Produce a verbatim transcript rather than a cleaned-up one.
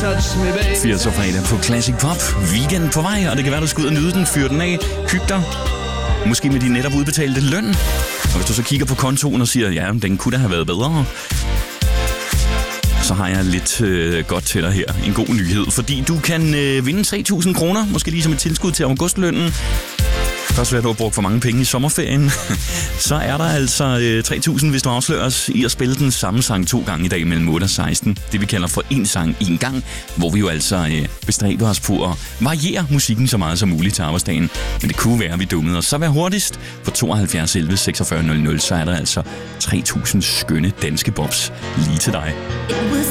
firs fredag på Classic Pop. Weekend på vej, og det kan være, du skal ud og nyde den, fyr den af, hygge dig. Måske med din netop udbetalte løn. Og hvis du så kigger på kontoen og siger, ja, den kunne da have været bedre, så har jeg lidt øh, godt til dig her. En god nyhed, fordi du kan øh, vinde tre tusind kroner, måske lige som et tilskud til augustlønnen. Først vil du have brugt for mange penge i sommerferien. Så er der altså øh, tre tusind, hvis du afslører os i at spille den samme sang to gange i dag mellem otte og seksten. Det vi kalder for en sang i en gang, hvor vi jo altså øh, bestræber os på at variere musikken så meget som muligt til arbejdsdagen. Men det kunne være, at vi dummede os. Så vær hurtigst på tooghalvfjerds elleve seksogfyrre nul nul, så er der altså tre tusind skønne danske bobs lige til dig. It was